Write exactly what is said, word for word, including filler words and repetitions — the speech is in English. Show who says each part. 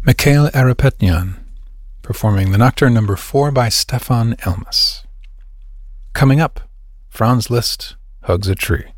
Speaker 1: Mikhail Erepetyan, performing the Nocturne number four by Stefan Elmas. Coming up, Franz Liszt hugs a tree.